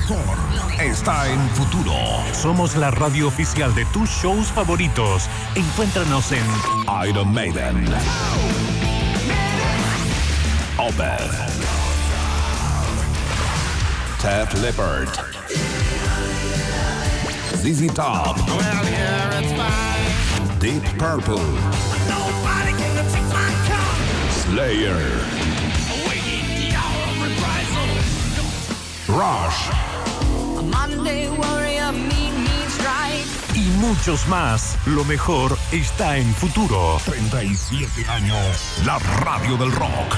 mejor está en Futuro. Somos la radio oficial de tus shows favoritos. Encuéntranos en Iron Maiden, Opeth, Def Leppard, ZZ Top, Deep Purple, Slayer, Rush y muchos más. Lo mejor está en Futuro. 37 años, la radio del rock.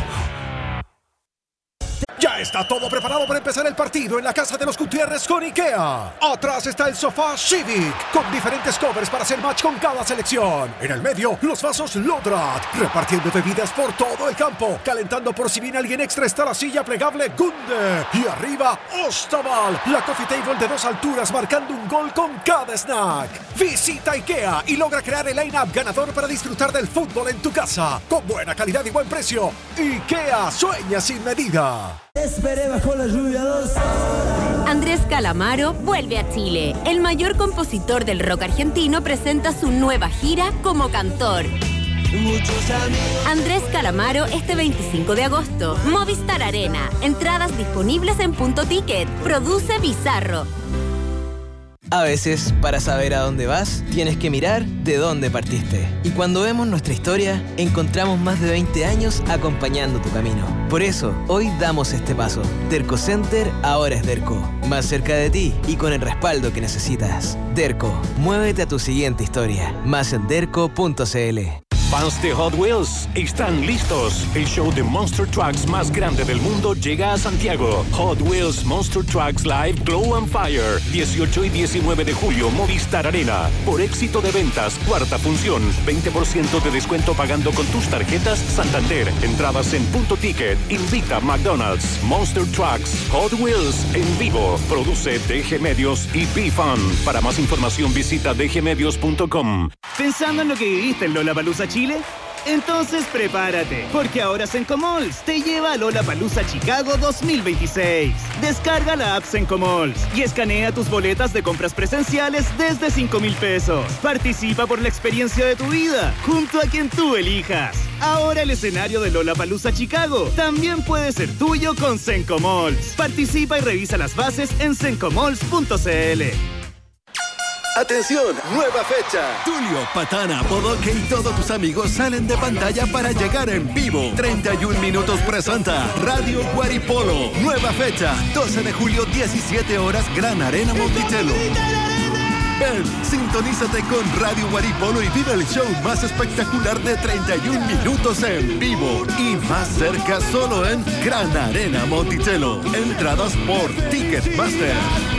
Ya está todo preparado para empezar el partido en la casa de los Gutiérrez con IKEA. Atrás está el sofá Civic, con diferentes covers para hacer match con cada selección. En el medio, los vasos Lodrat, repartiendo bebidas por todo el campo. Calentando por si viene alguien extra está la silla plegable Gunde. Y arriba, Ostaval, la coffee table de 2 alturas, marcando un gol con cada snack. Visita IKEA y logra crear el line-up ganador para disfrutar del fútbol en tu casa. Con buena calidad y buen precio. IKEA sueña sin medida. Esperé bajo la lluvia 2 horas. Andrés Calamaro vuelve a Chile. El mayor compositor del rock argentino presenta su nueva gira como cantor. Andrés Calamaro este 25 de agosto. Movistar Arena. Entradas disponibles en Punto Ticket. Produce Bizarro. A veces, para saber a dónde vas, tienes que mirar de dónde partiste. Y cuando vemos nuestra historia, encontramos más de 20 años acompañando tu camino. Por eso, hoy damos este paso. Derco Center ahora es Derco. Más cerca de ti y con el respaldo que necesitas. Derco, muévete a tu siguiente historia. Más en derco.cl. Fans de Hot Wheels están listos. El show de Monster Trucks más grande del mundo llega a Santiago. Hot Wheels Monster Trucks Live Glow and Fire. 18 y 19 de julio, Movistar Arena. Por éxito de ventas, cuarta función. 20% de descuento pagando con tus tarjetas Santander. Entradas en Punto Ticket. Invita a McDonald's. Monster Trucks Hot Wheels en vivo. Produce DG Medios y B-Fun. Para más información visita dgmedios.com. ¿Pensando en lo que viviste en Lollapalooza Chile? Entonces prepárate, porque ahora Sencomalls te lleva a Lollapalooza Chicago 2026. Descarga la app Sencomalls y escanea tus boletas de compras presenciales desde 5,000 pesos. Participa por la experiencia de tu vida, junto a quien tú elijas. Ahora el escenario de Lollapalooza Chicago también puede ser tuyo con Sencomalls. Participa y revisa las bases en sencomalls.cl. ¡Atención! ¡Nueva fecha! Tulio, Patana, Bodoque y todos tus amigos salen de pantalla para llegar en vivo. 31 minutos presenta Radio Guaripolo. Nueva fecha, 12 de julio, 17 horas, Gran Arena Monticello. Ven, sintonízate con Radio Guaripolo y vive el show más espectacular de 31 minutos en vivo. Y más cerca solo en Gran Arena Monticello. Entradas por Ticketmaster.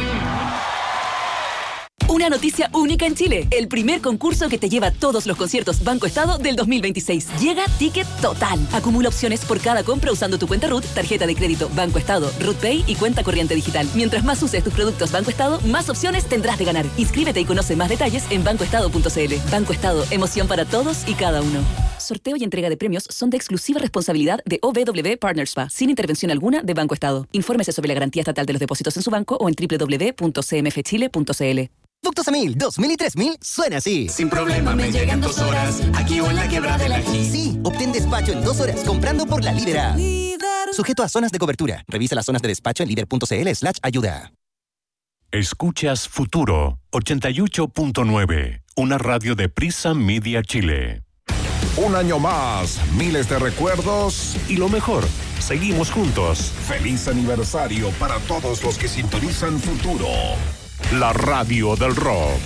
Una noticia única en Chile. El primer concurso que te lleva todos los conciertos Banco Estado del 2026. Llega Ticket Total. Acumula opciones por cada compra usando tu cuenta RUT, tarjeta de crédito Banco Estado, RUT Pay y cuenta corriente digital. Mientras más uses tus productos Banco Estado, más opciones tendrás de ganar. Inscríbete y conoce más detalles en bancoestado.cl. Banco Estado, emoción para todos y cada uno. Sorteo y entrega de premios son de exclusiva responsabilidad de OBW Partners SPA, sin intervención alguna de Banco Estado. Infórmese sobre la garantía estatal de los depósitos en su banco o en www.cmfchile.cl. Ductos a 1000, 2000 y 3000 suena así. Sin problema me llegan 2 horas, aquí o en la quebrada del Ají. Sí, obtén despacho en 2 horas comprando por la Líder. Sujeto a zonas de cobertura. Revisa las zonas de despacho en líder.cl/ayuda. Escuchas Futuro 88.9, una radio de Prisa Media Chile. Un año más, miles de recuerdos y lo mejor, seguimos juntos. Feliz aniversario para todos los que sintonizan Futuro. La radio del rock.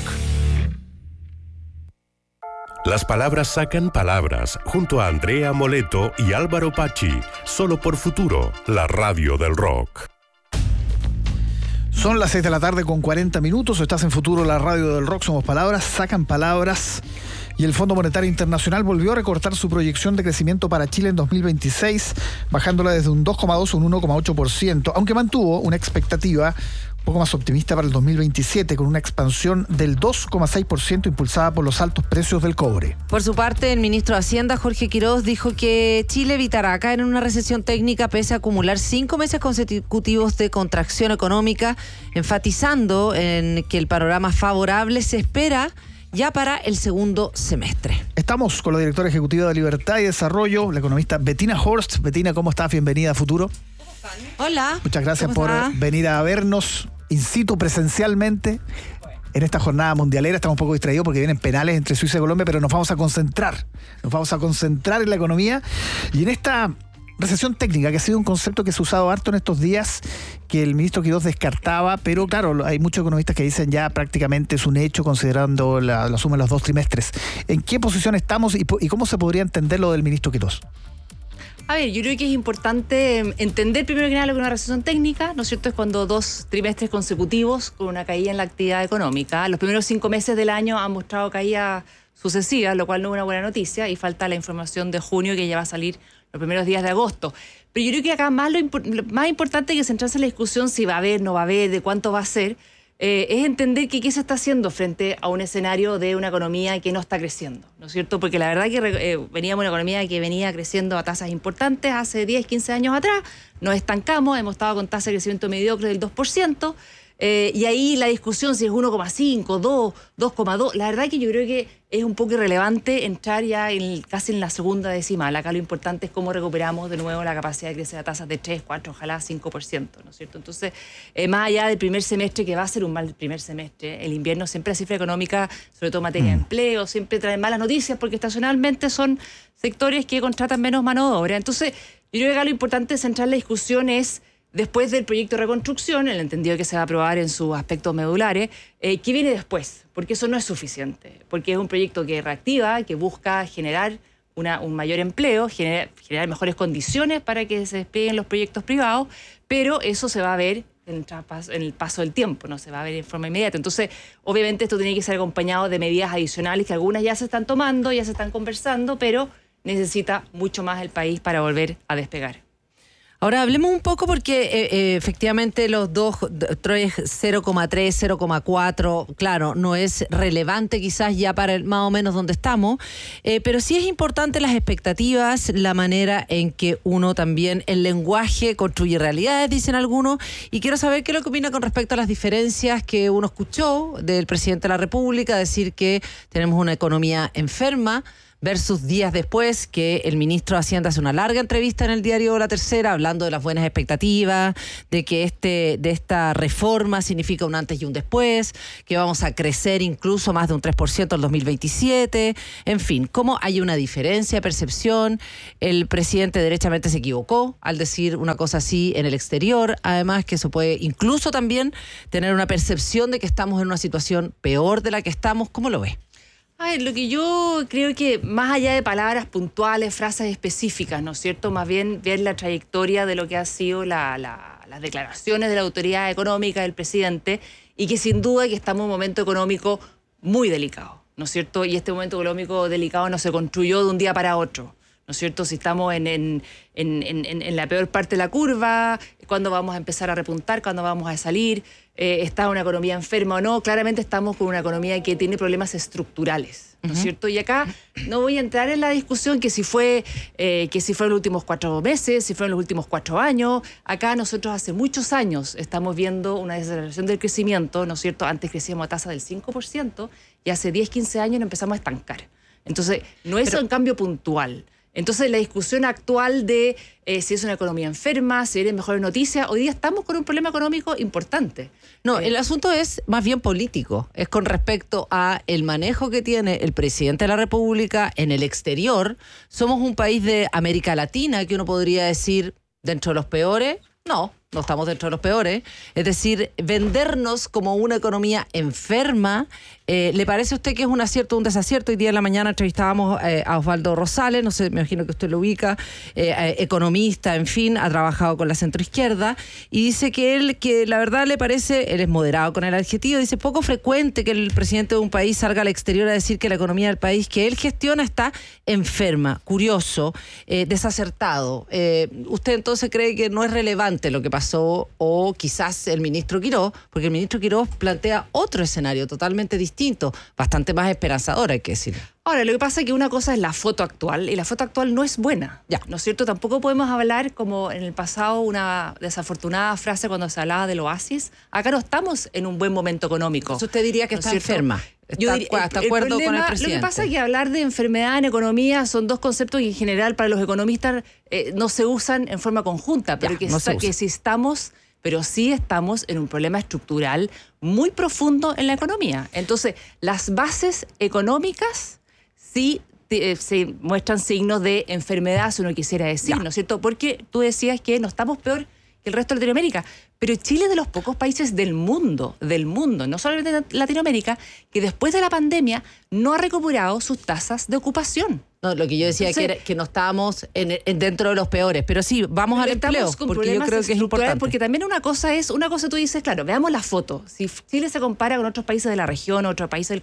Las palabras sacan palabras, junto a Andrea Moleto y Álvaro Pachi, solo por Futuro, la radio del rock. Son las 6 de la tarde con 40 minutos, estás en Futuro, la radio del rock, somos palabras, sacan palabras. Y el Fondo Monetario Internacional volvió a recortar su proyección de crecimiento para Chile en 2026, bajándola desde un 2,2 a un 1,8%, aunque mantuvo una expectativa poco más optimista para el 2027, con una expansión del 2,6% impulsada por los altos precios del cobre. Por su parte, el ministro de Hacienda, Jorge Quiroz, dijo que Chile evitará caer en una recesión técnica pese a acumular 5 meses consecutivos de contracción económica, enfatizando en que el panorama favorable se espera ya para el segundo semestre. Estamos con la directora ejecutiva de Libertad y Desarrollo, la economista Bettina Horst. Bettina, ¿cómo estás? Bienvenida a Futuro. Hola. Muchas gracias por venir a vernos in situ presencialmente en esta jornada mundialera. Estamos un poco distraídos porque vienen penales entre Suiza y Colombia, pero nos vamos a concentrar en la economía y en esta recesión técnica, que ha sido un concepto que se ha usado harto en estos días, que el ministro Quiroz descartaba, pero claro, hay muchos economistas que dicen ya prácticamente es un hecho considerando la suma de los 2 trimestres. ¿En qué posición estamos y cómo se podría entender lo del ministro Quiroz? A ver, yo creo que es importante entender primero que nada lo que es una recesión técnica, ¿no es cierto? Es cuando 2 trimestres consecutivos con una caída en la actividad económica. Los primeros 5 meses del año han mostrado caídas sucesivas, lo cual no es una buena noticia, y falta la información de junio que ya va a salir los primeros días de agosto. Pero yo creo que acá más importante que centrarse en la discusión si va a haber, no va a haber, de cuánto va a ser, es entender que qué se está haciendo frente a un escenario de una economía que no está creciendo, ¿no es cierto? Porque la verdad que veníamos de una economía que venía creciendo a tasas importantes hace 10, 15 años atrás, nos estancamos, hemos estado con tasas de crecimiento mediocre del 2%, y ahí la discusión si es 1,5, 2, 2,2, la verdad que yo creo que es un poco irrelevante entrar ya casi en la segunda decimal. Acá lo importante es cómo recuperamos de nuevo la capacidad de crecer a tasas de 3, 4, ojalá 5%, ¿no es cierto? Entonces, más allá del primer semestre, que va a ser un mal primer semestre, el invierno siempre la cifra económica, sobre todo en materia de empleo, siempre trae malas noticias porque estacionalmente son sectores que contratan menos mano de obra. Entonces, yo creo que acá lo importante de centrar la discusión es, después del proyecto de reconstrucción, el entendido que se va a aprobar en sus aspectos medulares, ¿qué viene después? Porque eso no es suficiente, porque es un proyecto que reactiva, que busca generar un mayor empleo, generar mejores condiciones para que se desplieguen los proyectos privados, pero eso se va a ver en el paso del tiempo, no se va a ver en forma inmediata. Entonces, obviamente esto tiene que ser acompañado de medidas adicionales que algunas ya se están tomando, ya se están conversando, pero necesita mucho más el país para volver a despegar. Ahora hablemos un poco porque efectivamente los 0,3, 0,4, claro, no es relevante quizás ya para más o menos donde estamos, pero sí es importante las expectativas, la manera en que uno también, el lenguaje construye realidades, dicen algunos, y quiero saber qué es lo que opina con respecto a las diferencias que uno escuchó del presidente de la República, decir que tenemos una economía enferma, versus días después que el ministro de Hacienda hace una larga entrevista en el diario La Tercera hablando de las buenas expectativas, de que de esta reforma significa un antes y un después, que vamos a crecer incluso más de un 3% en 2027, en fin, cómo hay una diferencia de percepción. El presidente derechamente se equivocó al decir una cosa así en el exterior, además que eso puede incluso también tener una percepción de que estamos en una situación peor de la que estamos. ¿Cómo lo ves? Lo que yo creo que más allá de palabras puntuales, frases específicas, ¿no es cierto? Más bien ver la trayectoria de lo que ha sido las declaraciones de la autoridad económica del presidente, y que sin duda que estamos en un momento económico muy delicado, ¿no es cierto? Y este momento económico delicado no se construyó de un día para otro, ¿no es cierto? Si estamos en la peor parte de la curva, ¿cuándo vamos a empezar a repuntar? ¿Cuándo vamos a salir? ¿Está una economía enferma o no? Claramente estamos con una economía que tiene problemas estructurales, ¿no es cierto? Y acá no voy a entrar en la discusión que si fue en los últimos 4 meses, si fue en los últimos 4 años. Acá nosotros hace muchos años estamos viendo una desaceleración del crecimiento, ¿no es cierto? Antes crecíamos a tasa del 5% y hace 10, 15 años nos empezamos a estancar. Entonces, no es un cambio puntual. Entonces, la discusión actual de si es una economía enferma, si vienen mejores noticias, hoy día estamos con un problema económico importante. No, el asunto es más bien político, es con respecto a el manejo que tiene el presidente de la República en el exterior. Somos un país de América Latina que uno podría decir dentro de los peores. No estamos dentro de los peores. Es decir, vendernos como una economía enferma, ¿le parece a usted que es un acierto o un desacierto? Hoy día en la mañana entrevistábamos a Osvaldo Rosales, no sé, me imagino que usted lo ubica, economista, en fin, ha trabajado con la centroizquierda, y dice que la verdad le parece, él es moderado con el adjetivo, dice poco frecuente que el presidente de un país salga al exterior a decir que la economía del país que él gestiona está enferma. Curioso, desacertado. ¿Usted entonces cree que no es relevante lo que pasó Lazo o quizás el ministro Quirós, porque el ministro Quirós plantea otro escenario totalmente distinto, bastante más esperanzador, hay que decirlo. Ahora, lo que pasa es que una cosa es la foto actual, y la foto actual no es buena, ¿no es cierto? Tampoco podemos hablar, como en el pasado, una desafortunada frase cuando se hablaba del oasis. Acá no estamos en un buen momento económico. Entonces usted diría que está enferma. ¿Está de acuerdo con el presidente? Lo que pasa es que hablar de enfermedad en economía son dos conceptos que en general para los economistas no se usan en forma conjunta, pero sí estamos en un problema estructural muy profundo en la economía. Entonces, las bases económicas sí se muestran signos de enfermedad, si uno quisiera decir, ¿no es cierto? Porque tú decías que no estamos peor que el resto de Latinoamérica, pero Chile es de los pocos países del mundo, no solamente de Latinoamérica, que después de la pandemia no ha recuperado sus tasas de ocupación. No, lo que yo decía que no estábamos dentro de los peores, pero sí, vamos al empleo, porque yo creo que es importante. Porque también una cosa tú dices, claro, veamos la foto. Si Chile se compara con otros países de la región, otros países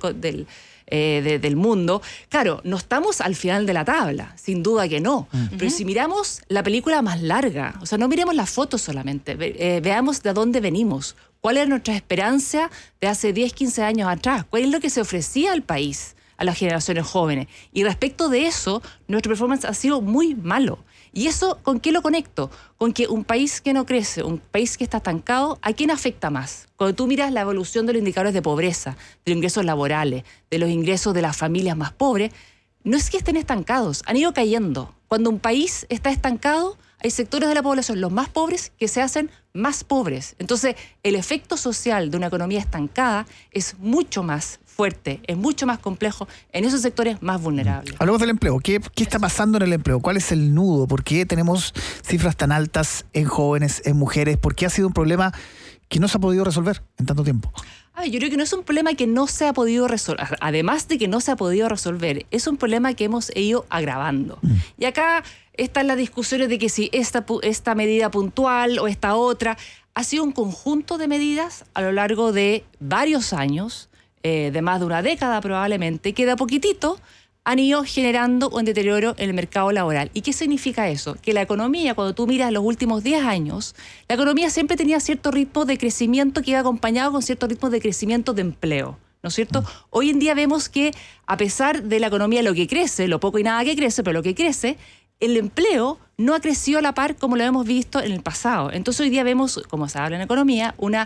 del mundo, claro, no estamos al final de la tabla, sin duda que no. Pero si miramos la película más larga, o sea, no miremos la foto solamente, veamos de dónde venimos, cuál era nuestra esperanza de hace 10, 15 años atrás, cuál es lo que se ofrecía al país, a las generaciones jóvenes. Y respecto de eso, nuestro performance ha sido muy malo. ¿Y eso con qué lo conecto? Con que un país que no crece, un país que está estancado, ¿a quién afecta más? Cuando tú miras la evolución de los indicadores de pobreza, de los ingresos laborales, de los ingresos de las familias más pobres, no es que estén estancados, han ido cayendo. Cuando un país está estancado, hay sectores de la población, los más pobres, que se hacen más pobres. Entonces, el efecto social de una economía estancada es mucho más fuerte, es mucho más complejo en esos sectores más vulnerables. Hablemos del empleo. ¿Qué está pasando en el empleo? ¿Cuál es el nudo? ¿Por qué tenemos cifras tan altas en jóvenes, en mujeres? ¿Por qué ha sido un problema que no se ha podido resolver en tanto tiempo? Yo creo que no es un problema que no se ha podido resolver. Además de que no se ha podido resolver, es un problema que hemos ido agravando. Y acá están las discusiones de que si esta medida puntual o esta otra ha sido un conjunto de medidas a lo largo de varios años, de más de una década probablemente, que de a poquitito han ido generando un deterioro en el mercado laboral. ¿Y qué significa eso? Que la economía, cuando tú miras los últimos 10 años, la economía siempre tenía cierto ritmo de crecimiento que iba acompañado con cierto ritmo de crecimiento de empleo, ¿no es cierto? Hoy en día vemos que, a pesar de la economía lo que crece, lo poco y nada que crece, pero lo que crece, el empleo no ha crecido a la par como lo hemos visto en el pasado. Entonces hoy día vemos, como se habla en economía, una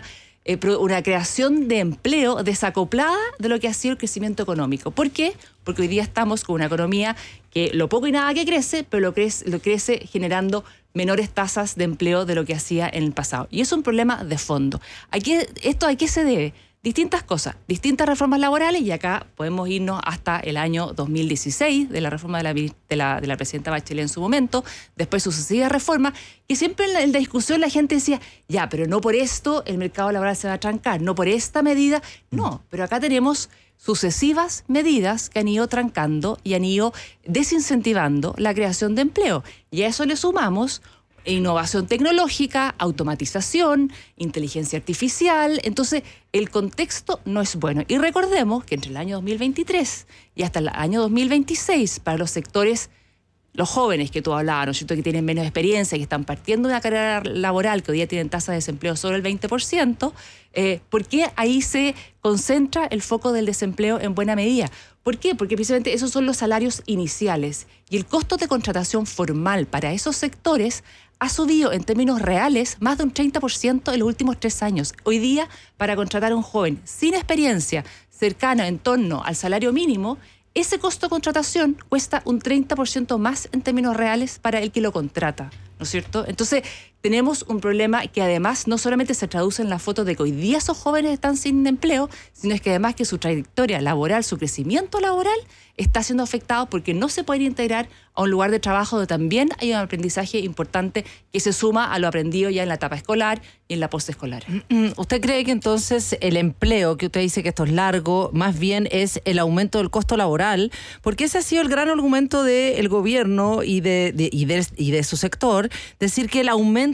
creación de empleo desacoplada de lo que ha sido el crecimiento económico. ¿Por qué? Porque hoy día estamos con una economía que lo poco y nada que crece, pero lo crece generando menores tasas de empleo de lo que hacía en el pasado. Y es un problema de fondo. ¿Esto a qué se debe? Distintas cosas, distintas reformas laborales, y acá podemos irnos hasta el año 2016, de la reforma de la presidenta Bachelet en su momento, después sucesivas reformas, que siempre en la discusión la gente decía, ya, pero no por esto el mercado laboral se va a trancar, no por esta medida, no, pero acá tenemos sucesivas medidas que han ido trancando y han ido desincentivando la creación de empleo, y a eso le sumamos innovación tecnológica, automatización, inteligencia artificial. Entonces, el contexto no es bueno. Y recordemos que entre el año 2023 y hasta el año 2026, para los sectores, los jóvenes que tú hablabas, ¿no es cierto?, que tienen menos experiencia, que están partiendo de una carrera laboral, que hoy día tienen tasa de desempleo sobre el 20%, ¿por qué ahí se concentra el foco del desempleo en buena medida? ¿Por qué? Porque precisamente esos son los salarios iniciales y el costo de contratación formal para esos sectores ha subido en términos reales más de un 30% en los últimos 3 años. Hoy día, para contratar a un joven sin experiencia, cercano en torno al salario mínimo, ese costo de contratación cuesta un 30% más en términos reales para el que lo contrata, ¿no es cierto? Entonces, tenemos un problema que además no solamente se traduce en la foto de que hoy día esos jóvenes están sin empleo, sino es que además que su trayectoria laboral, su crecimiento laboral, está siendo afectado porque no se pueden integrar a un lugar de trabajo donde también hay un aprendizaje importante que se suma a lo aprendido ya en la etapa escolar y en la postescolar. ¿Usted cree que entonces el empleo, que usted dice que esto es largo, más bien es el aumento del costo laboral? Porque ese ha sido el gran argumento del gobierno y de su sector, decir que el aumento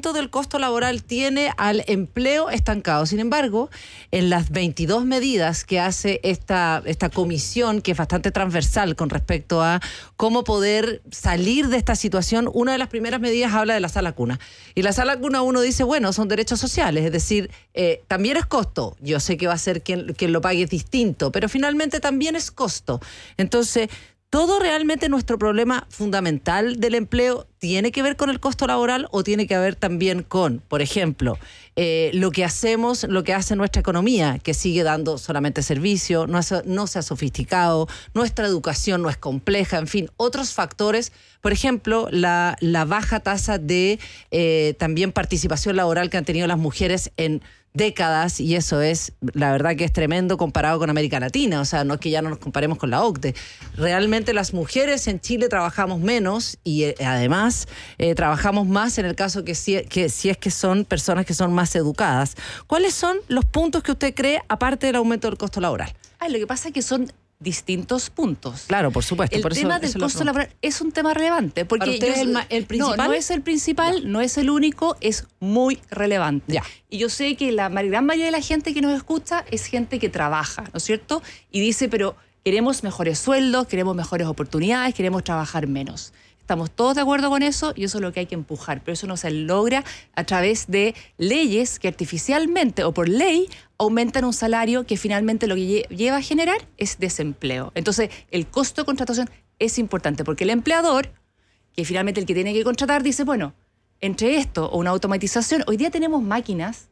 aumento del costo laboral tiene al empleo estancado. Sin embargo, en las 22 medidas que hace esta comisión, que es bastante transversal con respecto a cómo poder salir de esta situación, una de las primeras medidas habla de la sala cuna. Y la sala cuna uno dice, bueno, son derechos sociales, es decir, también es costo. Yo sé que va a ser quien lo pague es distinto, pero finalmente también es costo. Entonces, todo realmente nuestro problema fundamental del empleo tiene que ver con el costo laboral o tiene que ver también con, por ejemplo, lo que hacemos, lo que hace nuestra economía, que sigue dando solamente servicio, no se ha sofisticado, nuestra educación no es compleja, en fin, otros factores. Por ejemplo, la baja tasa de también participación laboral que han tenido las mujeres en décadas, y eso es, la verdad que es tremendo comparado con América Latina, o sea, no es que ya no nos comparemos con la OCDE. Realmente las mujeres en Chile trabajamos menos y además trabajamos más en el caso que si es que son personas que son más educadas. ¿Cuáles son los puntos que usted cree, aparte del aumento del costo laboral? Lo que pasa es que son distintos puntos. Claro, por supuesto. El tema del costo laboral es un tema relevante. Porque ¿para usted es el principal? No es el principal, no es el único, es muy relevante. Ya. Y yo sé que la gran mayoría de la gente que nos escucha es gente que trabaja, ¿no es cierto? Y dice, pero queremos mejores sueldos, queremos mejores oportunidades, queremos trabajar menos. Estamos todos de acuerdo con eso y eso es lo que hay que empujar, pero eso no se logra a través de leyes que artificialmente o por ley aumentan un salario que finalmente lo que lleva a generar es desempleo. Entonces, el costo de contratación es importante porque el empleador, que finalmente el que tiene que contratar, dice, bueno, entre esto o una automatización, hoy día tenemos máquinas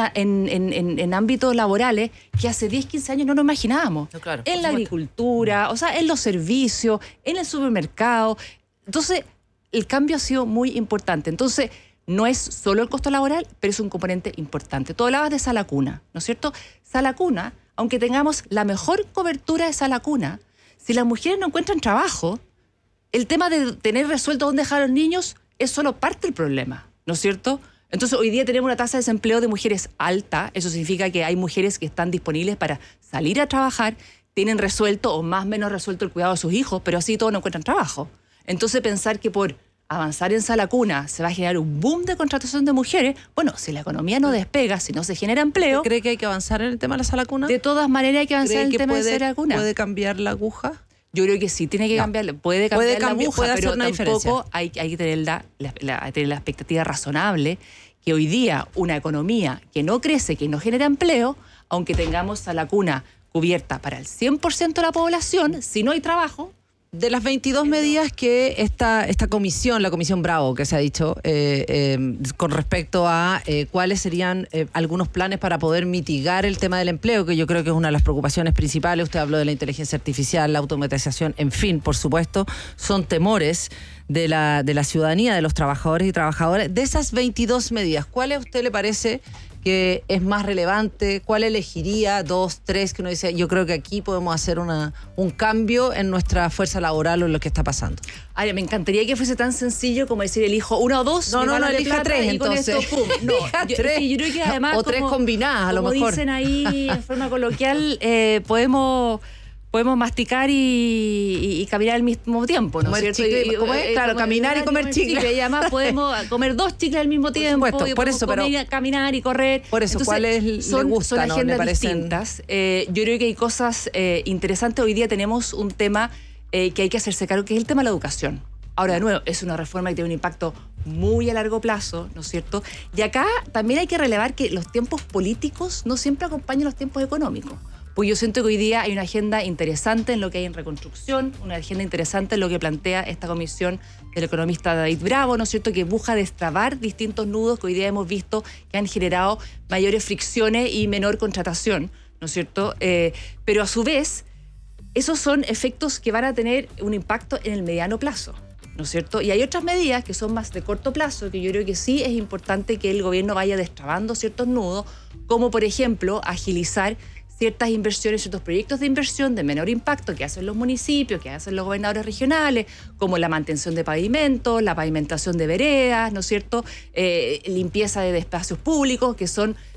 en ámbitos laborales que hace 10, 15 años no nos imaginábamos. No, claro, en la agricultura, o sea, en los servicios, en el supermercado. Entonces, el cambio ha sido muy importante. Entonces, no es solo el costo laboral, pero es un componente importante. Tú hablabas de sala cuna, ¿no es cierto? Sala cuna, aunque tengamos la mejor cobertura de sala cuna, si las mujeres no encuentran trabajo, el tema de tener resuelto dónde dejar a los niños es solo parte del problema, ¿no es cierto? Entonces, hoy día tenemos una tasa de desempleo de mujeres alta. Eso significa que hay mujeres que están disponibles para salir a trabajar, tienen resuelto o más o menos resuelto el cuidado de sus hijos, pero así todos no encuentran trabajo. Entonces, pensar que por avanzar en sala cuna se va a generar un boom de contratación de mujeres, bueno, si la economía no despega, si no se genera empleo... ¿Cree que hay que avanzar en el tema de la sala cuna? De todas maneras hay que avanzar en el tema de la sala cuna. ¿Puede cambiar la aguja? Yo creo que sí, tiene que cambiar, puede cambiar la aguja, pero tampoco hay que tener la expectativa razonable que hoy día una economía que no crece, que no genera empleo, aunque tengamos sala cuna cubierta para el 100% de la población, si no hay trabajo... De las 22 medidas que esta comisión, la Comisión Bravo, que se ha dicho, con respecto a cuáles serían algunos planes para poder mitigar el tema del empleo, que yo creo que es una de las preocupaciones principales. Usted habló de la inteligencia artificial, la automatización, en fin, por supuesto, son temores de la ciudadanía, de los trabajadores y trabajadoras. De esas 22 medidas, ¿cuál a usted le parece que es más relevante? ¿Cuál elegiría? 2, 3, que uno dice, yo creo que aquí podemos hacer un cambio en nuestra fuerza laboral o en lo que está pasando. Ay, me encantaría que fuese tan sencillo como decir elijo 1 o 2. No, elija 3 entonces. Con esto, pum. No, yo creo que además, o 3 combinadas, a lo mejor. Como dicen ahí en forma coloquial, podemos masticar y caminar al mismo tiempo, ¿no es cierto? ¿Cómo es? Claro, caminar y comer chicle. Y además podemos comer 2 chicles al mismo tiempo. Por eso, caminar y correr. Por eso, entonces, son agendas distintas. Yo creo que hay cosas interesantes. Hoy día tenemos un tema que hay que hacerse cargo, que es el tema de la educación. Ahora, de nuevo, es una reforma que tiene un impacto muy a largo plazo, ¿no es cierto? Y acá también hay que relevar que los tiempos políticos no siempre acompañan los tiempos económicos. Pues yo siento que hoy día hay una agenda interesante en lo que hay en reconstrucción, una agenda interesante en lo que plantea esta comisión del economista David Bravo, ¿no es cierto?, que busca destrabar distintos nudos que hoy día hemos visto que han generado mayores fricciones y menor contratación, ¿no es cierto? Pero a su vez, esos son efectos que van a tener un impacto en el mediano plazo, ¿no es cierto? Y hay otras medidas que son más de corto plazo, que yo creo que sí es importante que el gobierno vaya destrabando ciertos nudos, como por ejemplo agilizar ciertas inversiones, ciertos proyectos de inversión de menor impacto que hacen los municipios, que hacen los gobernadores regionales, como la mantención de pavimentos, la pavimentación de veredas, ¿no es cierto? Limpieza de espacios públicos, que son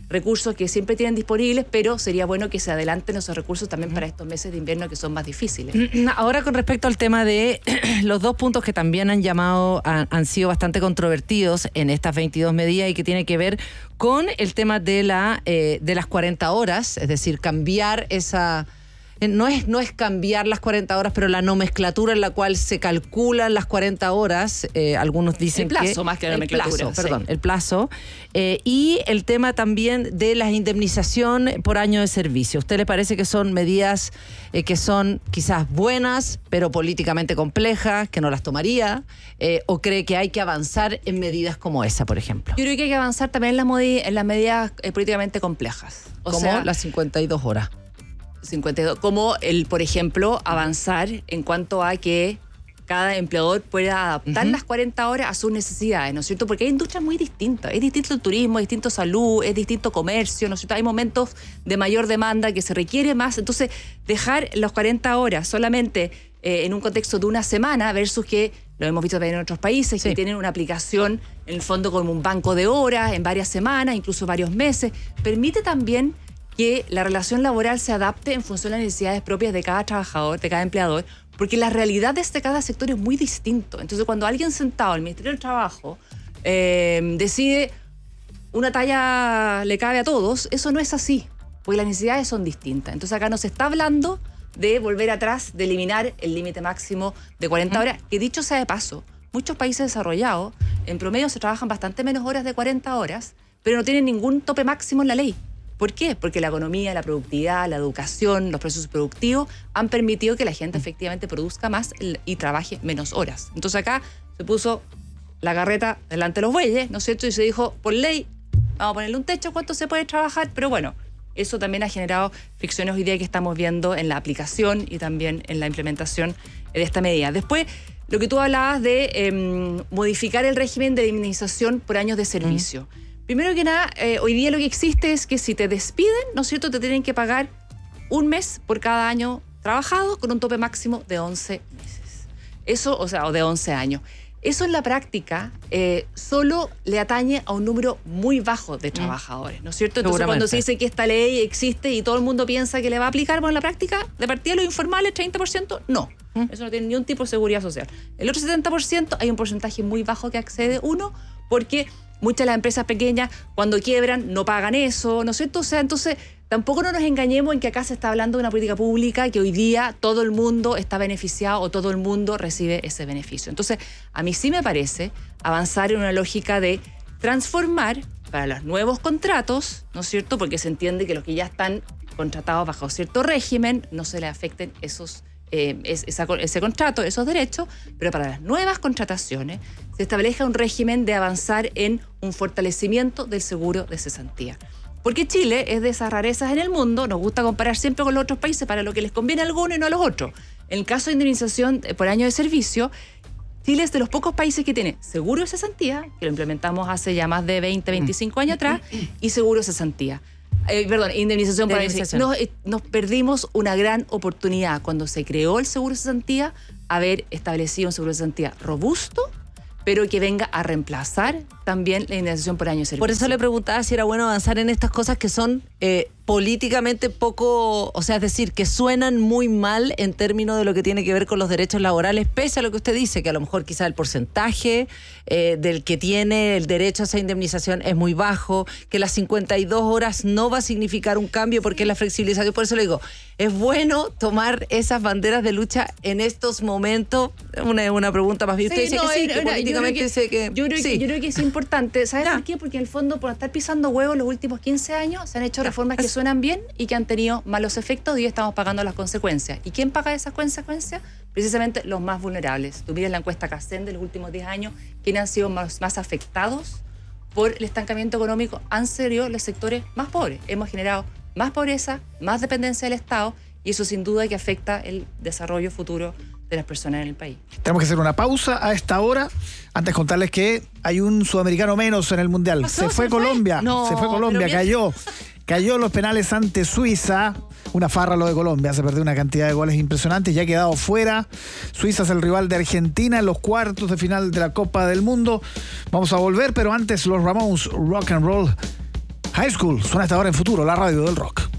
recursos que siempre tienen disponibles, pero sería bueno que se adelanten esos recursos también para estos meses de invierno que son más difíciles. Ahora, con respecto al tema de los dos puntos que también han sido bastante controvertidos en estas 22 medidas y que tiene que ver con el tema de las 40 horas, es decir, cambiar esa... No es cambiar las 40 horas, pero la nomenclatura en la cual se calculan las 40 horas, algunos dicen que... El plazo, más que la nomenclatura. El plazo. Y el tema también de la indemnización por año de servicio. ¿A usted le parece que son medidas que son quizás buenas, pero políticamente complejas, que no las tomaría? ¿O cree que hay que avanzar en medidas como esa, por ejemplo? Yo creo que hay que avanzar también en las medidas políticamente complejas. Como las 52 horas. 52, como por ejemplo, avanzar en cuanto a que cada empleador pueda adaptar las 40 horas a sus necesidades, ¿no es cierto? Porque hay industrias muy distintas. Es distinto el turismo, es distinto salud, es distinto comercio, ¿no es cierto? Hay momentos de mayor demanda que se requiere más. Entonces, dejar las 40 horas solamente en un contexto de una semana versus que, lo hemos visto también en otros países, que tienen una aplicación, en el fondo, como un banco de horas en varias semanas, incluso varios meses, permite también que la relación laboral se adapte en función de las necesidades propias de cada trabajador, de cada empleador, porque las realidades de cada sector es muy distinto. Entonces, cuando alguien sentado en el Ministerio del Trabajo decide una talla le cabe a todos, eso no es así, porque las necesidades son distintas. Entonces, acá no se está hablando de volver atrás, de eliminar el límite máximo de 40 horas, que dicho sea de paso, muchos países desarrollados, en promedio se trabajan bastante menos horas de 40 horas, pero no tienen ningún tope máximo en la ley. ¿Por qué? Porque la economía, la productividad, la educación, los procesos productivos han permitido que la gente efectivamente produzca más y trabaje menos horas. Entonces acá se puso la carreta delante de los bueyes, ¿no es cierto? Y se dijo, por ley, vamos a ponerle un techo, ¿cuánto se puede trabajar? Pero bueno, eso también ha generado fricciones hoy día que estamos viendo en la aplicación y también en la implementación de esta medida. Después, lo que tú hablabas de modificar el régimen de indemnización por años de servicio. Primero que nada, hoy día lo que existe es que si te despiden, ¿no es cierto?, te tienen que pagar un mes por cada año trabajado con un tope máximo de 11 meses. Eso, o de 11 años. Eso en la práctica solo le atañe a un número muy bajo de trabajadores, ¿no es cierto? Entonces, cuando se dice que esta ley existe y todo el mundo piensa que le va a aplicar, bueno, en la práctica, de partida los informales, 30%, no. Eso no tiene ni un tipo de seguridad social. El otro 70% hay un porcentaje muy bajo que accede, porque muchas de las empresas pequeñas, cuando quiebran, no pagan eso, ¿no es cierto? O sea, entonces, tampoco no nos engañemos en que acá se está hablando de una política pública que hoy día todo el mundo está beneficiado o todo el mundo recibe ese beneficio. Entonces, a mí sí me parece avanzar en una lógica de transformar para los nuevos contratos, ¿no es cierto? Porque se entiende que los que ya están contratados bajo cierto régimen no se les afecten ese contrato, esos derechos, pero para las nuevas contrataciones se establezca un régimen de avanzar en un fortalecimiento del seguro de cesantía. Porque Chile es de esas rarezas en el mundo, nos gusta comparar siempre con los otros países para lo que les conviene a algunos y no a los otros. En el caso de indemnización por año de servicio, Chile es de los pocos países que tiene seguro de cesantía, que lo implementamos hace ya más de 20, 25 años atrás, y seguro de cesantía. Indemnización por año de servicio. Nos perdimos una gran oportunidad cuando se creó el seguro de cesantía, haber establecido un seguro de cesantía robusto, pero que venga a reemplazar también la indemnización por año de servicio. Por eso le preguntaba si era bueno avanzar en estas cosas que son políticamente poco, o sea, es decir, que suenan muy mal en términos de lo que tiene que ver con los derechos laborales, pese a lo que usted dice, que a lo mejor quizá el porcentaje del que tiene el derecho a esa indemnización es muy bajo, que las 52 horas no va a significar un cambio porque es la flexibilización. Por eso le digo, es bueno tomar esas banderas de lucha en estos momentos. Una pregunta más bien. Usted dice que sí, que políticamente dice que yo creo que es importante. ¿Sabes por qué? Porque en el fondo, por estar pisando huevos los últimos 15 años, se han hecho reformas que suenan bien y que han tenido malos efectos y hoy estamos pagando las consecuencias. ¿Y quién paga esas consecuencias? Precisamente los más vulnerables. Tú miras la encuesta CACEN de los últimos 10 años, ¿quiénes han sido más afectados por el estancamiento económico? Han sido los sectores más pobres. Hemos generado más pobreza, más dependencia del Estado y eso sin duda que afecta el desarrollo futuro de las personas en el país. Tenemos que hacer una pausa a esta hora. Antes contarles que hay un sudamericano menos en el Mundial. Se fue Colombia. No, se fue Colombia, cayó los penales ante Suiza. Una farra lo de Colombia, se perdió una cantidad de goles impresionantes, ya ha quedado fuera. Suiza es el rival de Argentina en los cuartos de final de la Copa del Mundo. Vamos a volver, pero antes los Ramones, Rock and Roll High School suena hasta ahora en Futuro, la radio del rock.